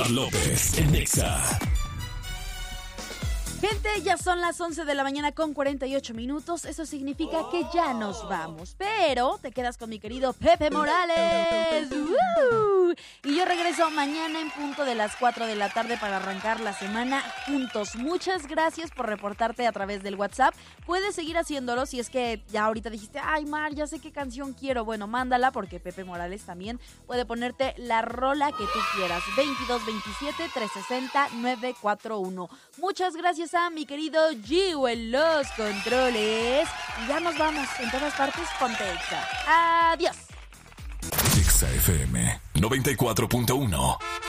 Omar López en Exa. Gente, ya son las 11 de la mañana con 48 minutos. Eso significa que ya nos vamos. Pero te quedas con mi querido Pepe Morales. Y yo regreso mañana en punto de las 4 de la tarde para arrancar la semana juntos. Muchas gracias por reportarte a través del WhatsApp. Puedes seguir haciéndolo si es que ya ahorita dijiste, ay Mar, ya sé qué canción quiero. Bueno, mándala porque Pepe Morales también puede ponerte la rola que tú quieras. 2227-360-941. Muchas gracias a mi querido Gio en los controles. Y ya nos vamos en todas partes con Exa. Adiós. Exa FM 94.1.